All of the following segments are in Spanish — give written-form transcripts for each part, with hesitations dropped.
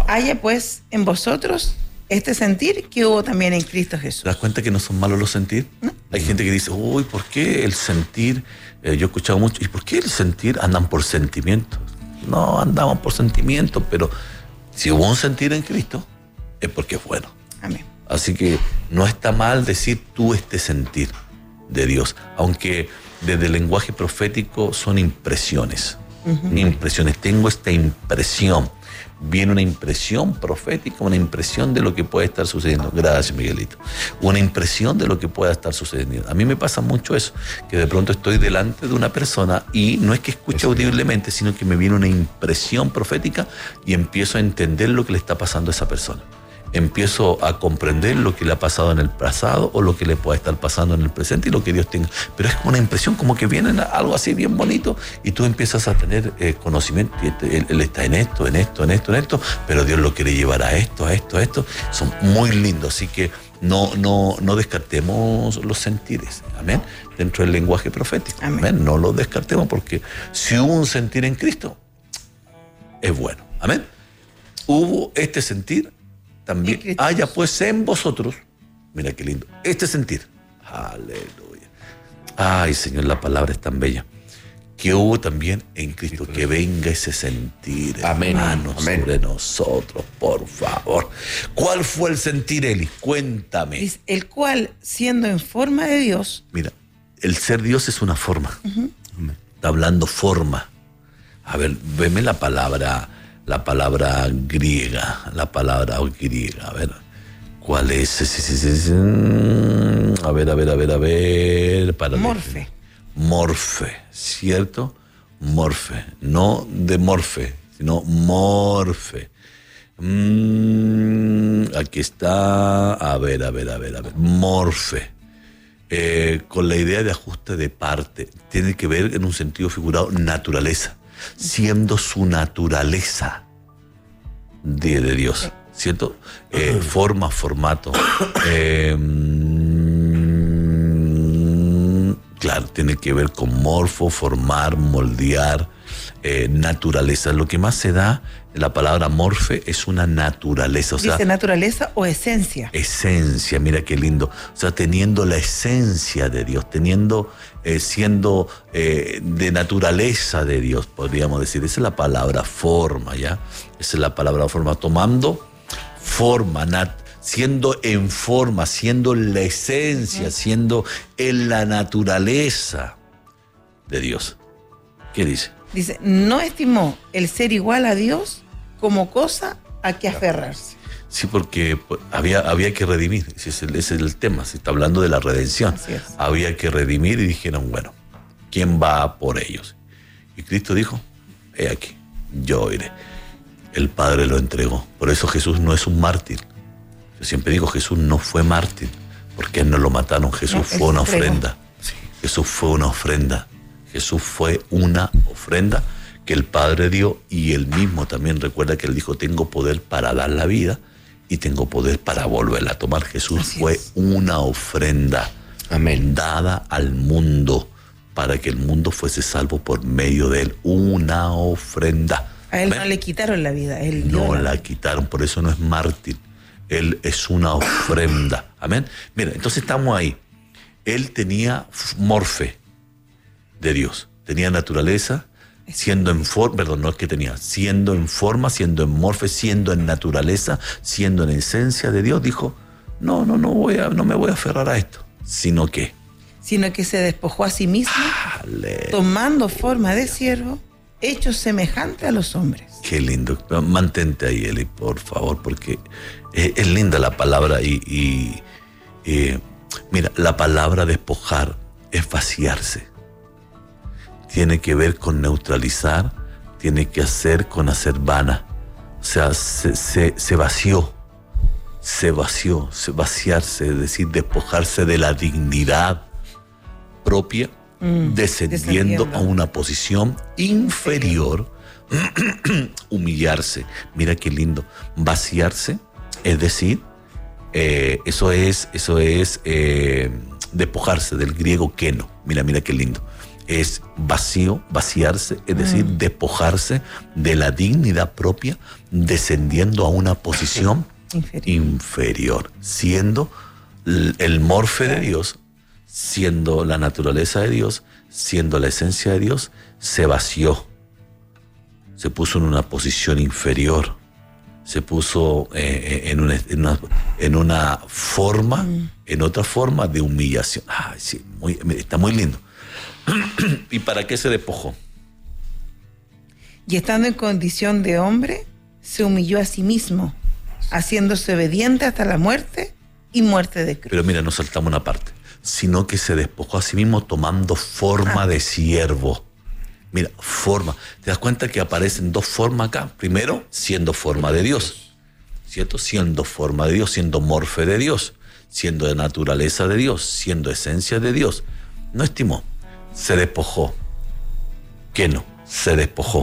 haya pues en vosotros este sentir que hubo también en Cristo Jesús. ¿Te das cuenta que no son malos los sentir? ¿No? Hay gente que dice, uy, ¿por qué el sentir? Yo he escuchado mucho, ¿y por qué el sentir andan por sentimientos? No andamos por sentimientos, pero si hubo un sentir en Cristo, es porque es bueno. Amén. Así que no está mal decir tú este sentir de Dios, aunque desde el lenguaje profético son impresiones. Impresiones, tengo esta impresión. Viene una impresión profética, una impresión de lo que puede estar sucediendo. Gracias, Miguelito. Una impresión de lo que pueda estar sucediendo. A mí me pasa mucho eso, que de pronto estoy delante de una persona y no es que escuche audiblemente, sino que me viene una impresión profética y empiezo a entender lo que le está pasando a esa persona. Empiezo a comprender lo que le ha pasado en el pasado o lo que le puede estar pasando en el presente y lo que Dios tenga. Pero es como una impresión, como que viene algo así bien bonito y tú empiezas a tener conocimiento. Él está en esto, pero Dios lo quiere llevar a esto. Son muy lindos, así que no descartemos los sentires. Amén. Dentro del lenguaje profético. Amén. No los descartemos porque si hubo un sentir en Cristo, es bueno. Amén. Hubo este sentir. También haya pues en vosotros, mira qué lindo, este sentir. Aleluya. Ay, Señor, la palabra es tan bella. Que hubo también en Cristo, que venga ese sentir, hermanos, sobre nosotros, por favor. ¿Cuál fue el sentir, Eli? Cuéntame. Dice, el cual, siendo en forma de Dios. Mira, el ser Dios es una forma. Está hablando forma. A ver, veme la palabra griega, a ver, ¿cuál es? A ver, Morfe, ¿cierto? Morfe, no de morfe, sino morfe. Aquí está, a ver, morfe. Con la idea de ajuste de parte, tiene que ver en un sentido figurado, naturaleza. Siendo su naturaleza de Dios, ¿cierto? Forma, formato. Claro, tiene que ver con morfo, formar, moldear, naturaleza. Lo que más se da, la palabra morfe, es una naturaleza. O sea, ¿dice naturaleza o esencia? Esencia, mira qué lindo. O sea, teniendo la esencia de Dios, siendo de naturaleza de Dios, podríamos decir. Esa es la palabra forma, ¿ya? Esa es la palabra forma, tomando forma, siendo en forma, siendo la esencia, siendo en la naturaleza de Dios. ¿Qué dice? Dice, no estimó el ser igual a Dios como cosa a que aferrarse. Sí, porque había que redimir. Ese es el tema. Se está hablando de la redención. Había que redimir y dijeron, bueno, ¿quién va por ellos? Y Cristo dijo, he aquí, yo iré. El Padre lo entregó. Por eso Jesús no es un mártir. Yo siempre digo, Jesús no fue mártir, porque él no lo mataron. Jesús fue una ofrenda. Sí. Jesús fue una ofrenda. Jesús fue una ofrenda que el Padre dio, y él mismo también recuerda que él dijo, tengo poder para dar la vida y tengo poder para volverla a tomar. Jesús fue una ofrenda dada al mundo para que el mundo fuese salvo por medio de él. Una ofrenda. A él no le quitaron la vida. Él no la quitaron, por eso no es mártir. Él es una ofrenda. Amén. Mira, entonces estamos ahí. Él tenía morfe de Dios. Tenía naturaleza, siendo en forma, perdón, no es que tenía, siendo en forma, siendo en morfe, siendo en naturaleza, siendo en esencia de Dios, dijo, no me voy a aferrar a esto, sino que se despojó a sí mismo, tomando forma de siervo, hecho semejante a los hombres. Qué lindo. Mantente ahí, Eli, por favor, porque es linda la palabra y mira, la palabra despojar es vaciarse. Tiene que ver con neutralizar, tiene que hacer con hacer vana. O sea, se vaciarse, es decir, despojarse de la dignidad propia, descendiendo a una posición inferior, humillarse. Mira qué lindo. Vaciarse, es decir, eso es despojarse, del griego keno. Mira qué lindo. es vaciarse, es decir, despojarse de la dignidad propia, descendiendo a una posición inferior, siendo el morfe de Dios, siendo la naturaleza de Dios, siendo la esencia de Dios, se vació, se puso en una posición inferior, se puso en una forma, en otra forma de humillación. Ay, sí, está muy lindo. ¿Y para qué se despojó? Y estando en condición de hombre, se humilló a sí mismo, haciéndose obediente hasta la muerte y muerte de cruz. Pero mira, nos saltamos una parte. Sino que se despojó a sí mismo tomando forma de siervo. Mira, forma. ¿Te das cuenta que aparecen dos formas acá? Primero, siendo forma de Dios, ¿cierto? Siendo forma de Dios, siendo morfe de Dios, siendo de naturaleza de Dios, siendo esencia de Dios. No estimó, se despojó. ¿Qué no? Se despojó,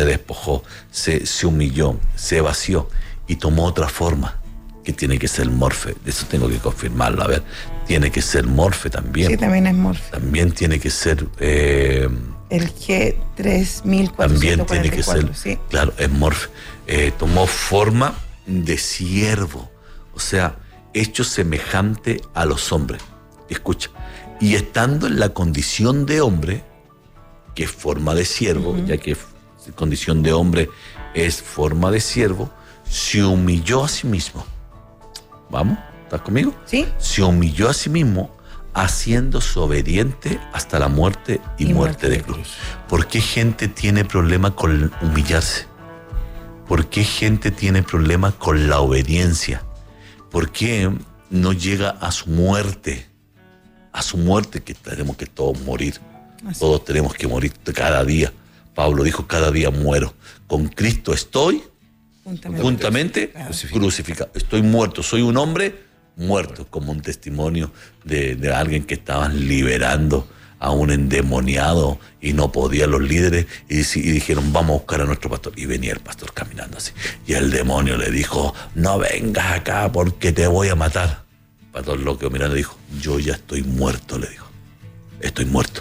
se humilló, se vació y tomó otra forma, que tiene que ser morfe. De eso tengo que confirmarlo. A ver, tiene que ser morfe también. Sí, también es morfe. También tiene que ser... el G3444. También tiene que ser, ¿sí? Claro, es morfe. Tomó forma de siervo, o sea, hecho semejante a los hombres. Escucha, y estando en la condición de hombre, que es forma de siervo, ya que condición de hombre es forma de siervo, se humilló a sí mismo. ¿Vamos? ¿Estás conmigo? Sí. Se humilló a sí mismo, haciéndose obediente hasta la muerte y muerte de cruz. ¿Por qué gente tiene problema con humillarse? ¿Por qué gente tiene problema con la obediencia? ¿Por qué no llega a su muerte? A su muerte, que tenemos que todos morir. Así. Todos tenemos que morir cada día. Pablo dijo, cada día muero. Con Cristo estoy juntamente crucificado. Estoy muerto, soy un hombre muerto, como un testimonio de alguien que estaban liberando a un endemoniado y no podían los líderes y dijeron, vamos a buscar a nuestro pastor. Y venía el pastor caminando así. Y el demonio le dijo, no vengas acá porque te voy a matar. El pastor lo que mirando dijo, yo ya estoy muerto, le dijo. Estoy muerto.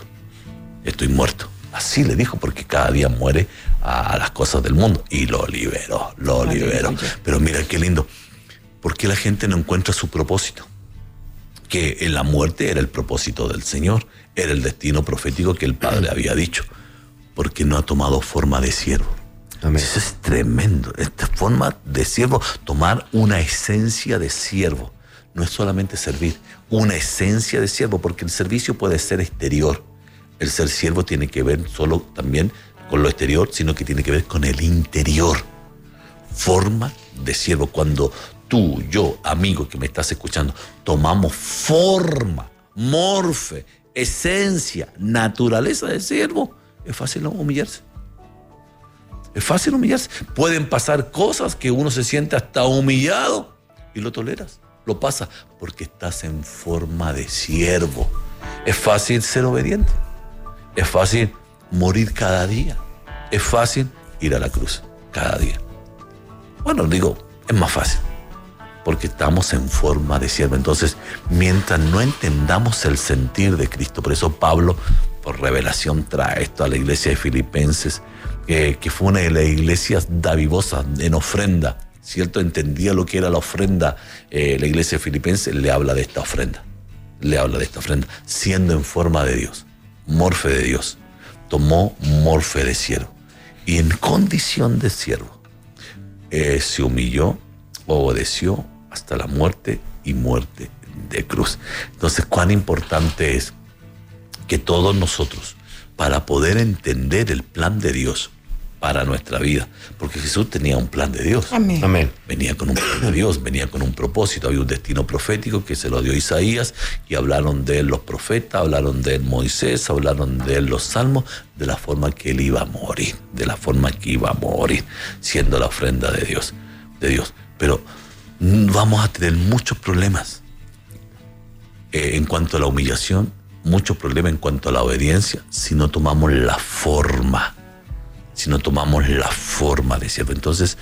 Así le dijo, porque cada día muere a las cosas del mundo. Y lo liberó. Pero mira qué lindo. ¿Por qué la gente no encuentra su propósito? Que en la muerte era el propósito del Señor, era el destino profético que el Padre había dicho, porque no ha tomado forma de siervo. Amén. Eso es tremendo, esta forma de siervo, tomar una esencia de siervo. No es solamente servir, una esencia de siervo, porque el servicio puede ser exterior. El ser siervo tiene que ver solo también con lo exterior, sino que tiene que ver con el interior. Forma de siervo. Cuando tú, yo, amigo que me estás escuchando, tomamos forma, morfe, esencia, naturaleza de siervo, es fácil humillarse. Es fácil humillarse. Pueden pasar cosas que uno se siente hasta humillado y lo toleras. Lo pasa porque estás en forma de siervo. Es fácil ser obediente. Es fácil morir cada día. Es fácil ir a la cruz cada día. Bueno, digo, es más fácil porque estamos en forma de siervo. Entonces, mientras no entendamos el sentir de Cristo, por eso Pablo, por revelación, trae esto a la iglesia de Filipenses, que fue una de las iglesias davivosas en ofrenda, ¿cierto? Entendía lo que era la ofrenda. La iglesia de Filipenses le habla de esta ofrenda. Siendo en forma de Dios, morfe de Dios, tomó morfe de siervo. Y en condición de siervo, se humilló, obedeció hasta la muerte y muerte de cruz. Entonces, cuán importante es que todos nosotros, para poder entender el plan de Dios para nuestra vida, porque Jesús tenía un plan de Dios. Amén. Venía con un plan de Dios, venía con un propósito, había un destino profético que se lo dio Isaías y hablaron de él los profetas, hablaron de él Moisés, hablaron de él los salmos, de la forma que él iba a morir, siendo la ofrenda de Dios. Pero vamos a tener muchos problemas en cuanto a la humillación, muchos problemas en cuanto a la obediencia, si no tomamos la forma de siervo. Entonces,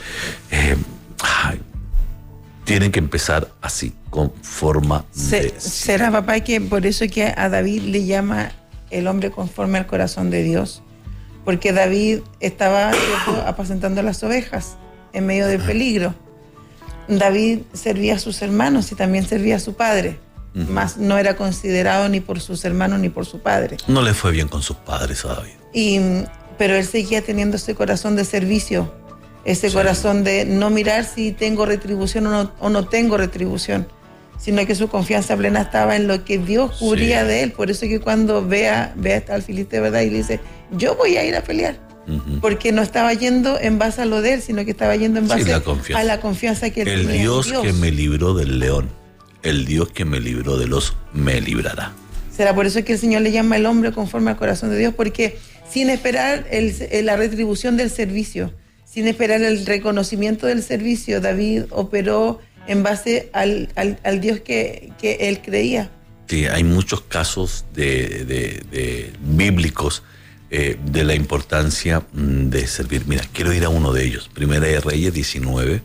tienen que empezar así, con forma de siervo. ¿Será, papá, que por eso que a David le llama el hombre conforme al corazón de Dios, porque David estaba, ¿cierto?, apacentando las ovejas en medio del peligro. David servía a sus hermanos y también servía a su padre, mas no era considerado ni por sus hermanos ni por su padre. No le fue bien con sus padres a David. Pero él seguía teniendo ese corazón de servicio, ese corazón de no mirar si tengo retribución o no tengo retribución, sino que su confianza plena estaba en lo que Dios cubría de él. Por eso que cuando ve al filisteo, ¿verdad?, y le dice, yo voy a ir a pelear, porque no estaba yendo en base a lo de él, sino que estaba yendo en base a la confianza que él tenía. El Dios que me libró del león, el Dios que me libró del oso, me librará. Será por eso que el Señor le llama el hombre conforme al corazón de Dios, porque sin esperar la retribución del servicio, sin esperar el reconocimiento del servicio, David operó en base al Dios que él creía. Sí, hay muchos casos de bíblicos de la importancia de servir. Mira, quiero ir a uno de ellos. Primera de Reyes 19,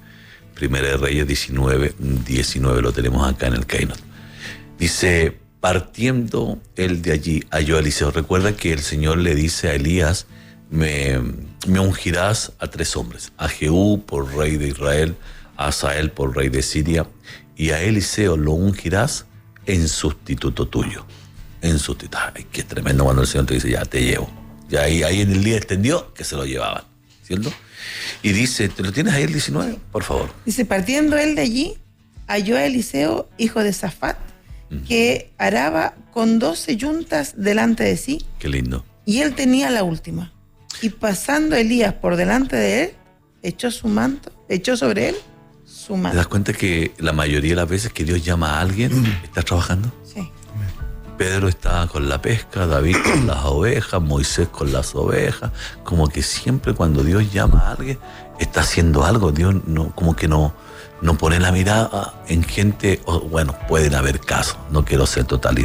lo tenemos acá en el Kainos. Dice, partiendo él de allí, halló a Eliseo. Recuerda que el Señor le dice a Elías, me ungirás a 3 hombres, a Jehú por rey de Israel, a Asael por rey de Siria, y a Eliseo lo ungirás en sustituto tuyo. En sustituto. Ay, qué tremendo cuando el Señor te dice, ya te llevo. Ya ahí en el día extendió que se lo llevaban, ¿cierto? Y dice, ¿te lo tienes ahí el 19? Por favor. Dice, partiendo él de allí, halló a Eliseo, hijo de Safat, que araba con 12 yuntas delante de sí. Qué lindo. Y él tenía la última. Y pasando Elías por delante de él, echó sobre él su manto. ¿Te das cuenta que la mayoría de las veces que Dios llama a alguien, está trabajando? Sí. Pedro estaba con la pesca, David con las ovejas, Moisés con las ovejas. Como que siempre cuando Dios llama a alguien, está haciendo algo. Dios como que no pone la mirada en gente. Bueno, pueden haber casos, no quiero ser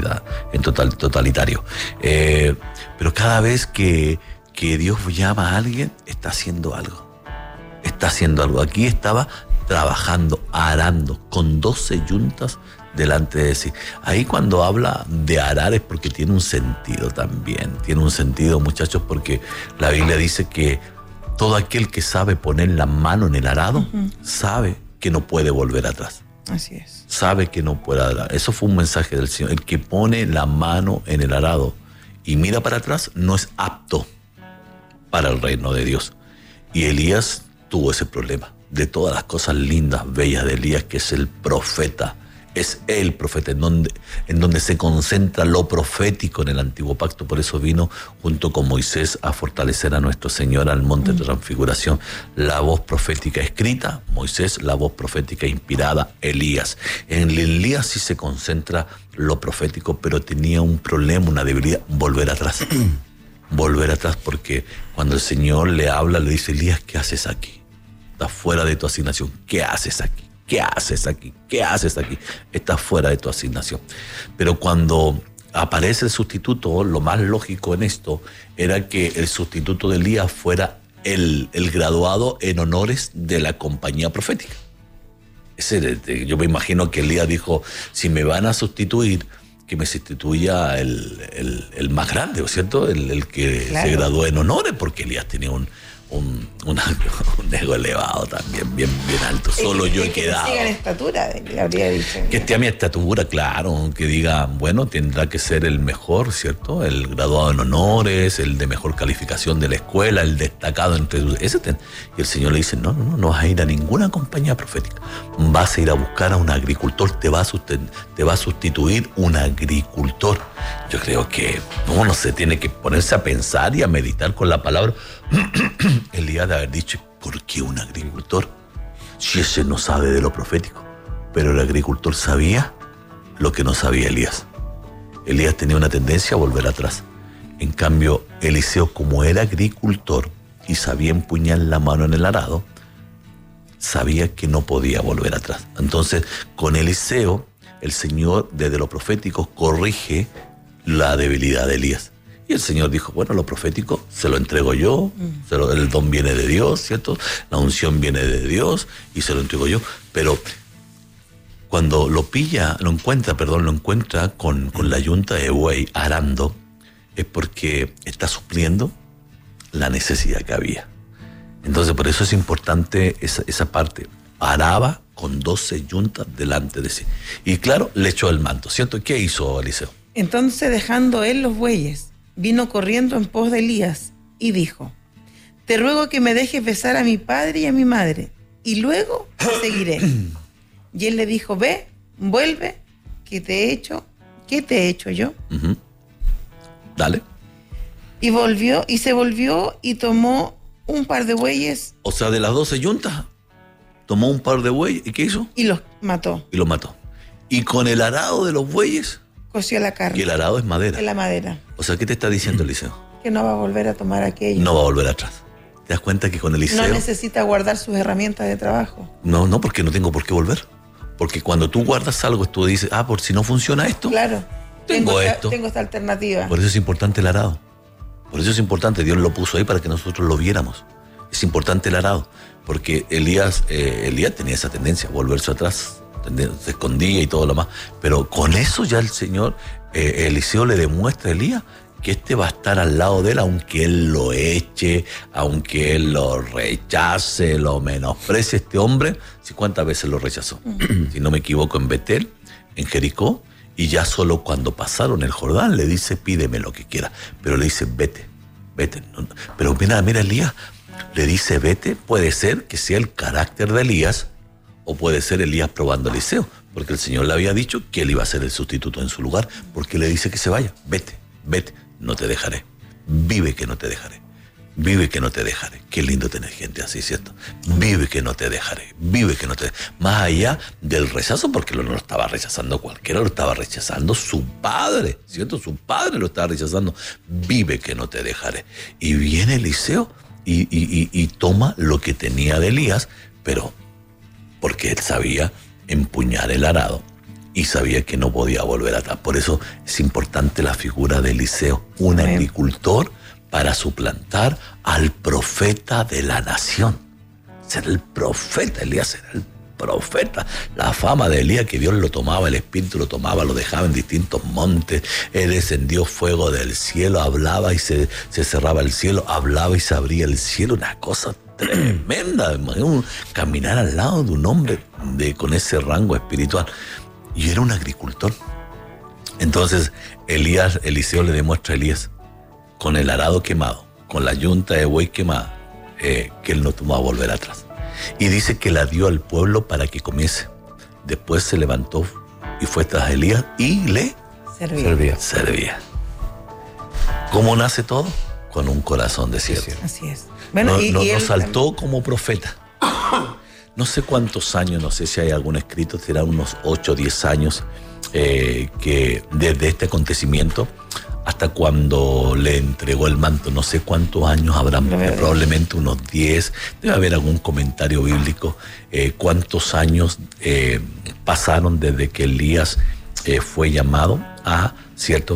totalitario. Pero cada vez que Dios llama a alguien, está haciendo algo. Está haciendo algo. Aquí estaba trabajando, arando, con 12 yuntas delante de sí. Ahí cuando habla de arar es porque tiene un sentido también. Tiene un sentido, muchachos, porque la Biblia dice que todo aquel que sabe poner la mano en el arado, sabe que no puede volver atrás. Así es. Sabe que no puede arar. Eso fue un mensaje del Señor. El que pone la mano en el arado y mira para atrás no es apto para el reino de Dios. Y Elías tuvo ese problema. De todas las cosas lindas, bellas de Elías, que es el profeta, es el profeta en donde se concentra lo profético en el antiguo pacto. Por eso vino junto con Moisés a fortalecer a nuestro Señor al monte de transfiguración. La voz profética escrita, Moisés; la voz profética inspirada, Elías. En Elías sí se concentra lo profético, pero tenía un problema, una debilidad: volver atrás. Volver atrás, porque cuando el Señor le habla, le dice: Elías, ¿qué haces aquí? Estás fuera de tu asignación. ¿Qué haces aquí? ¿Qué haces aquí? ¿Qué haces aquí? Estás fuera de tu asignación. Pero cuando aparece el sustituto, lo más lógico en esto era que el sustituto de Elías fuera el graduado en honores de la compañía profética. Yo me imagino que Elías dijo: si me van a sustituir, que me sustituya el más grande, ¿cierto? El que se graduó en honores, porque Elías tenía un ego elevado también, bien alto. Solo yo he quedado. Que siga en estatura, habría dicho. Que esté a mi estatura, claro. Que diga, bueno, tendrá que ser el mejor, ¿cierto? El graduado en honores, el de mejor calificación de la escuela, el destacado entre... Y el Señor le dice: no vas a ir a ninguna compañía profética. Vas a ir a buscar a un agricultor, te va a sustituir un agricultor. Yo creo que uno se tiene que ponerse a pensar y a meditar con la palabra. Elías de haber dicho: ¿por qué un agricultor? Si ese no sabe de lo profético. Pero el agricultor sabía lo que no sabía Elías. Elías tenía una tendencia a volver atrás. En cambio, Eliseo, como era agricultor y sabía empuñar la mano en el arado, sabía que no podía volver atrás. Entonces, con Eliseo, el Señor, desde lo profético, corrige la debilidad de Elías. Y el Señor dijo: bueno, lo profético se lo entrego yo, el don viene de Dios, ¿cierto? La unción viene de Dios y se lo entrego yo. Pero cuando lo encuentra con la yunta de buey arando, es porque está supliendo la necesidad que había. Entonces, por eso es importante esa parte. Araba con 12 yuntas delante de sí. Y claro, le echó el manto, ¿cierto? ¿Qué hizo Eliseo? Entonces, dejando él los bueyes, vino corriendo en pos de Elías y dijo: te ruego que me dejes besar a mi padre y a mi madre, y luego te seguiré. Y él le dijo: ve, vuelve, ¿qué te he hecho yo? Uh-huh. Dale. Y volvió, y se volvió y tomó un par de bueyes. O sea, de las 12 yuntas, tomó un par de bueyes, ¿y qué hizo? Y los mató. Y los mató. Y con el arado de los bueyes, coció la carne. y el arado es madera. Es la madera. O sea, ¿qué te está diciendo Eliseo? Que no va a volver a tomar aquello. No va a volver atrás. ¿Te das cuenta que con Eliseo? No necesita guardar sus herramientas de trabajo. No, porque no tengo por qué volver. Porque cuando tú guardas algo, tú dices, por si no funciona esto. Claro. Tengo esto. Tengo esta alternativa. Por eso es importante el arado. Por eso es importante. Dios lo puso ahí para que nosotros lo viéramos. Es importante el arado. Porque Elías tenía esa tendencia, a volverse atrás. Se escondía y todo lo más. Pero con eso ya el Señor, Eliseo le demuestra a Elías que este va a estar al lado de él, aunque él lo eche, aunque él lo rechace, lo menosprecie. Este hombre, ¿sí cuántas veces lo rechazó? Si no me equivoco, en Betel, en Jericó, y ya solo cuando pasaron el Jordán le dice: pídeme lo que quieras. Pero le dice: vete. No. Pero mira Elías, le dice: vete. Puede ser que sea el carácter de Elías, o puede ser Elías probando a Eliseo, porque el Señor le había dicho que él iba a ser el sustituto en su lugar, porque le dice que se vaya. Vete, no te dejaré. Vive que no te dejaré. Vive que no te dejaré. Qué lindo tener gente así, ¿cierto? Vive que no te dejaré. Vive que no te dejaré. Más allá del rechazo, porque no lo estaba rechazando cualquiera, lo estaba rechazando su padre, ¿cierto? Su padre lo estaba rechazando. Vive que no te dejaré. Y viene Eliseo y toma lo que tenía de Elías, pero porque él sabía empuñar el arado y sabía que no podía volver atrás. Por eso es importante la figura de Eliseo, un agricultor para suplantar al profeta de la nación. Ser el profeta, Elías era el profeta. La fama de Elías, que Dios lo tomaba, el Espíritu lo tomaba, lo dejaba en distintos montes. Él descendió fuego del cielo, hablaba y se cerraba el cielo, hablaba y se abría el cielo. Una cosa tremenda, caminar al lado de un hombre con ese rango espiritual. Y era un agricultor. Entonces Eliseo le demuestra a Elías, con el arado quemado, con la yunta de buey quemada, que él no tomó a volver atrás. Y dice que la dio al pueblo para que comiese. Después se levantó y fue tras Elías y le servía. ¿Cómo nace todo? Con un corazón de siervo. Así es. Bueno, no saltó como profeta. No sé cuántos años, no sé si hay algún escrito, será unos 8 o 10 años, que desde este acontecimiento hasta cuando le entregó el manto, no sé cuántos años habrán, probablemente unos 10, debe haber algún comentario bíblico, cuántos años pasaron desde que Elías fue llamado ¿cierto?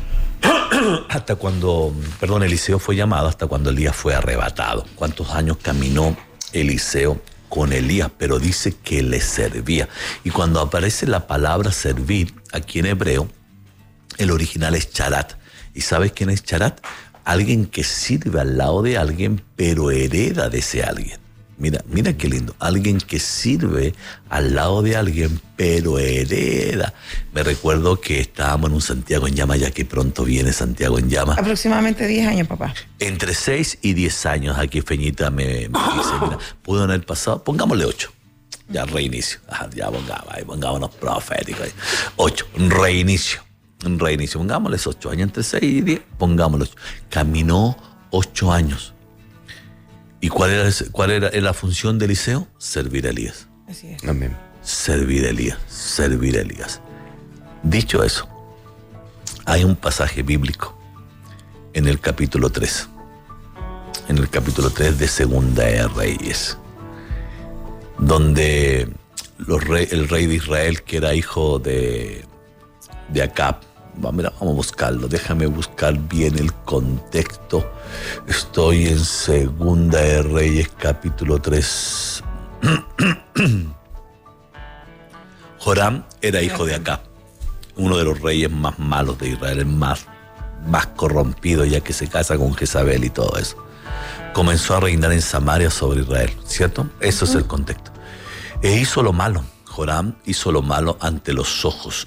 Hasta cuando, Eliseo fue llamado, hasta cuando Elías fue arrebatado. ¿Cuántos años caminó Eliseo con Elías? Pero dice que le servía. Y cuando aparece la palabra servir aquí en hebreo, el original es charat. ¿Y sabes quién es charat? Alguien que sirve al lado de alguien, pero hereda de ese alguien. Mira qué lindo. Alguien que sirve al lado de alguien, pero hereda. Me recuerdo que estábamos en un Santiago en Llama, ya que pronto viene Santiago en Llama. Aproximadamente 10 años, papá. Entre 6 y 10 años. Aquí Feñita me dice, mira, pudo haber pasado, pongámosle 8. Ya reinicio. Ya pongámonos proféticos. 8, un reinicio. Pongámosle 8 años, entre 6 y 10, pongámosle 8. Caminó 8 años. ¿Y cuál era la función de Eliseo? Servir a Elías. Así es. Amén. Servir a Elías. Dicho eso, hay un pasaje bíblico en el capítulo 3. En el capítulo 3 de Segunda de Reyes, donde el rey de Israel, que era hijo de Acab, vamos a buscarlo, déjame buscar bien el contexto. Estoy en Segunda de Reyes, capítulo 3. Joram era hijo de Acab, uno de los reyes más malos de Israel, el más más corrompido ya que se casa con Jezabel y todo eso. Comenzó a reinar en Samaria sobre Israel, ¿cierto? Eso es el contexto. E hizo lo malo. Joram hizo lo malo ante los ojos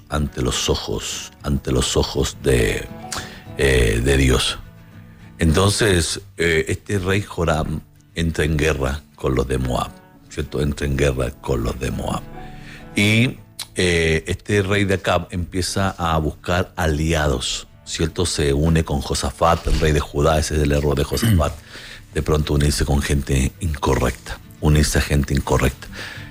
de Dios. Entonces, este rey Joram entra en guerra con los de Moab, ¿cierto? Entra en guerra con los de Moab. Y este rey de Acab empieza a buscar aliados, ¿cierto? Se une con Josafat, el rey de Judá. Ese es el error de Josafat. De pronto unirse con gente incorrecta, unirse a gente incorrecta.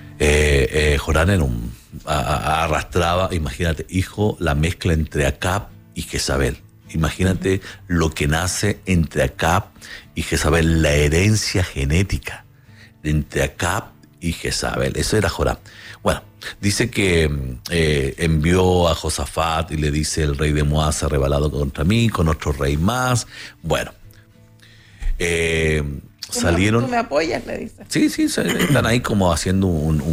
Joram arrastraba, imagínate, hijo, la mezcla entre Acab y Jezabel. Imagínate lo que nace entre Acab y Jezabel, la herencia genética entre Acab y Jezabel. Eso era Joram. Bueno, dice que envió a Josafat y le dice: el rey de Moab se ha rebelado contra mí, con otro rey más. Bueno, salieron. ¿Tú me apoyas? Le dice. Sí, están ahí como haciendo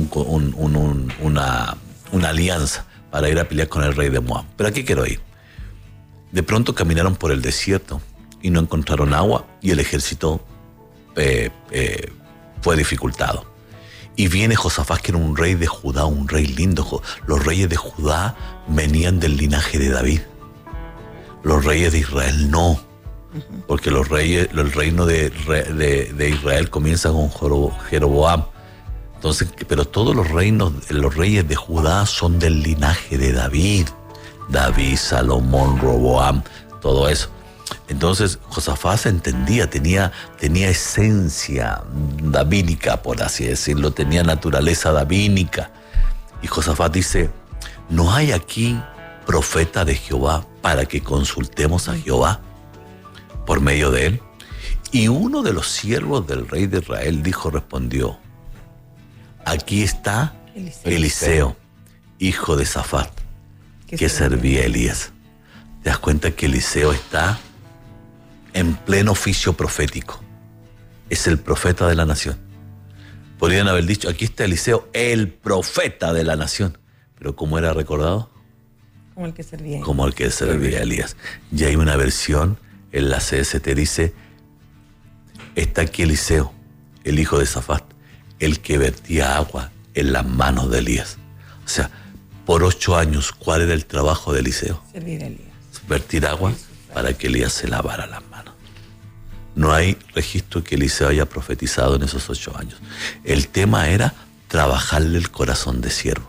una alianza para ir a pelear con el rey de Moab. Pero aquí quiero ir. De pronto caminaron por el desierto y no encontraron agua, y el ejército fue dificultado. Y viene Josafat, que era un rey de Judá, un rey lindo. Los reyes de Judá venían del linaje de David. Los reyes de Israel no. Porque el reino de Israel comienza con Jeroboam. Entonces, pero todos los reyes de Judá son del linaje de David. David, Salomón, Roboam, todo eso. Entonces Josafat se entendía, tenía esencia davídica, por así decirlo, tenía naturaleza davídica. Y Josafat dice: ¿no hay aquí profeta de Jehová para que consultemos a Jehová por medio de él? Y uno de los siervos del rey de Israel respondió: aquí está Eliseo, hijo de Safat, que servía a Elías. ¿Te das cuenta que Eliseo está en pleno oficio profético? Es el profeta de la nación. Podrían haber dicho: aquí está Eliseo, el profeta de la nación. Pero ¿cómo era recordado? Como el que servía. Como el que servía a Elías. Y hay una versión en la CST, dice: está aquí Eliseo, el hijo de Safat, el que vertía agua en las manos de Elías. O sea, por 8 años, ¿cuál era el trabajo de Eliseo? Servir a Elías. Vertir agua para que Elías se lavara las manos. No hay registro que Eliseo haya profetizado en esos 8 años. El tema era trabajarle el corazón de siervo.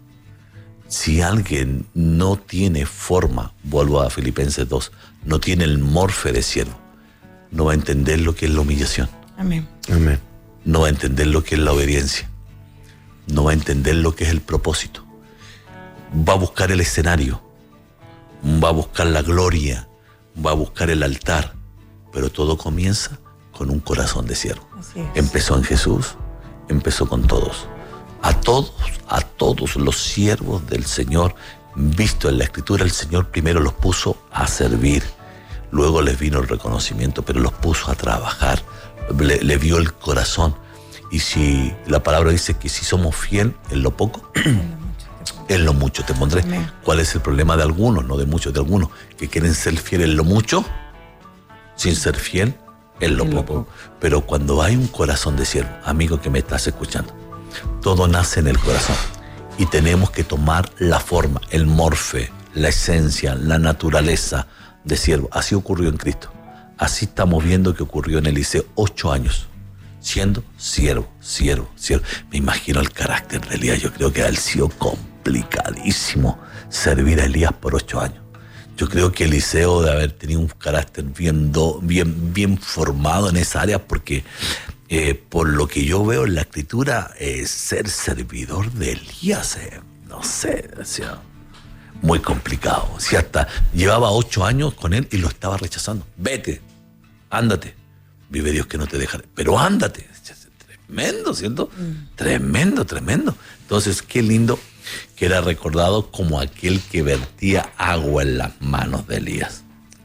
Si alguien no tiene forma, vuelvo a Filipenses 2, no tiene el morfe de siervo, no va a entender lo que es la humillación. Amén. Amén. No va a entender lo que es la obediencia. No va a entender lo que es el propósito. Va a buscar el escenario, va a buscar la gloria, va a buscar el altar, pero todo comienza con un corazón de siervo. Así es. Empezó en Jesús, empezó con todos. A todos los siervos del Señor, visto en la Escritura, el Señor primero los puso a servir, luego les vino el reconocimiento, pero los puso a trabajar, le vio el corazón. Y si la palabra dice que si somos fieles en lo poco, en lo mucho te pondré. Amén. ¿Cuál es el problema de algunos? No de muchos, de algunos, que quieren ser fieles en lo mucho sin ser fiel en lo poco. Pero cuando hay un corazón de siervo, amigo que me estás escuchando, todo nace en el corazón y tenemos que tomar la forma, el morfe, la esencia, la naturaleza de siervo. Así ocurrió en Cristo. Así estamos viendo que ocurrió en Eliseo, 8 años. Siendo siervo. Me imagino el carácter de Elías. Yo creo que ha sido complicadísimo servir a Elías por 8 años. Yo creo que Eliseo debe haber tenido un carácter bien formado en esa área, porque por lo que yo veo en la Escritura, ser servidor de Elías, no sé, o sea, muy complicado. O sea, hasta llevaba 8 años con él y lo estaba rechazando. Vete, ándate. Vive Dios que no te dejaré, pero ándate. Tremendo, ¿cierto? Tremendo. Entonces, qué lindo que era recordado como aquel que vertía agua en las manos de Elías.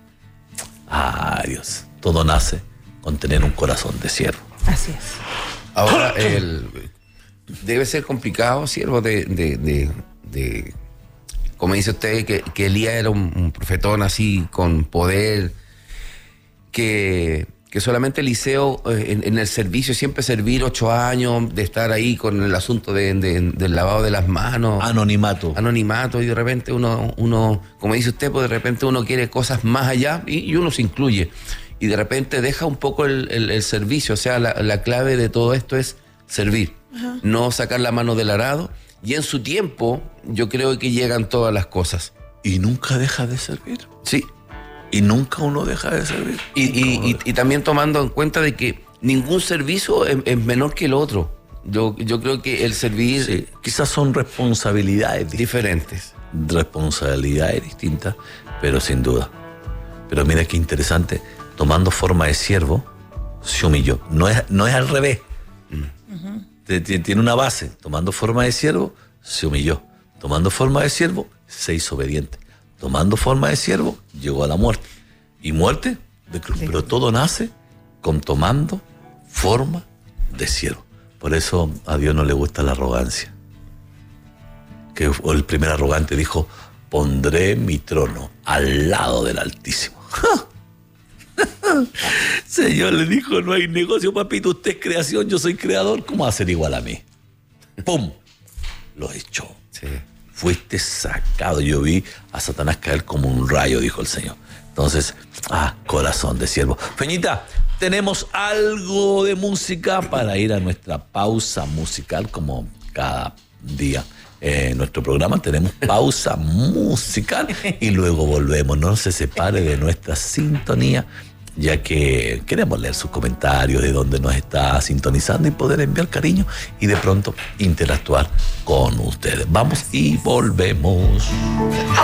Ah, Dios, todo nace con tener un corazón de siervo. Así es. Ahora, debe ser complicado, siervo, como dice usted, que Elías era un profetón así, con poder, que solamente Eliseo en el servicio, siempre servir 8 años, de estar ahí con el asunto del lavado de las manos. Anonimato, y de repente uno, como dice usted, pues de repente uno quiere cosas más allá y uno se incluye. Y de repente deja un poco el servicio. O sea, la clave de todo esto es servir, no sacar la mano del arado. Y en su tiempo, yo creo que llegan todas las cosas. Y nunca deja de servir. Sí. Y nunca uno deja de servir. Y también tomando en cuenta de que ningún servicio es menor que el otro. Yo creo que el servir... Sí, quizás son responsabilidades diferentes. Responsabilidades distintas, pero sin duda. Pero mira qué interesante. Tomando forma de siervo, se humilló. No es al revés. Tiene una base. Tomando forma de siervo, se humilló. Tomando forma de siervo, se hizo obediente. Tomando forma de siervo, llegó a la muerte. Y muerte de cruz. Sí. Pero todo nace con tomando forma de siervo. Por eso a Dios no le gusta la arrogancia. Que el primer arrogante dijo, pondré mi trono al lado del Altísimo. Señor le dijo, no hay negocio, papito, usted es creación, yo soy creador, ¿cómo va a ser igual a mí? ¡Pum! Lo echó. Sí. Fuiste sacado. Yo vi a Satanás caer como un rayo, dijo el Señor. Entonces, corazón de siervo. Feñita, tenemos algo de música para ir a nuestra pausa musical, como cada día en nuestro programa tenemos pausa musical y luego volvemos. No se separe de nuestra sintonía, ya que queremos leer sus comentarios, de dónde nos está sintonizando y poder enviar cariño y de pronto interactuar con ustedes. Vamos y volvemos.